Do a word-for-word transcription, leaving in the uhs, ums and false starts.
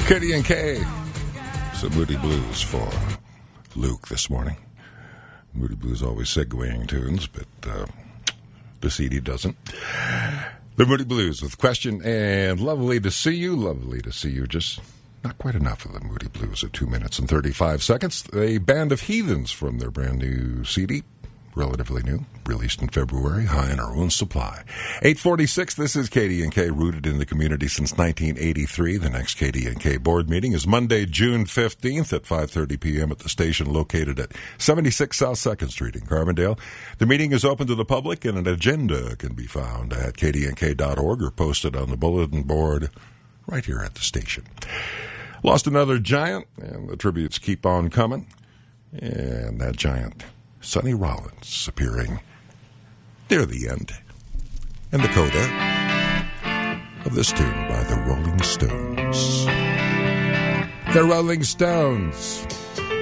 K D and K. Some Moody Blues for Luke this morning. Moody Blues always segueing tunes, but uh, the C D doesn't. The Moody Blues with Question and Lovely to See You. Lovely to see you. Just not quite enough of the Moody Blues at two minutes and thirty-five seconds. A Band of Heathens from their brand new C D. Relatively new, released in February, high in our own supply. eight forty-six, this is K D and K, rooted in the community since nineteen eighty-three. The next K D and K board meeting is Monday, June fifteenth at five thirty p.m. at the station located at seventy-six South second Street in Carbondale. The meeting is open to the public, and an agenda can be found at k d n k dot org or posted on the bulletin board right here at the station. Lost another giant, and the tributes keep on coming. And that giant, Sonny Rollins, appearing near the end in the coda of this tune by the Rolling Stones. The Rolling Stones.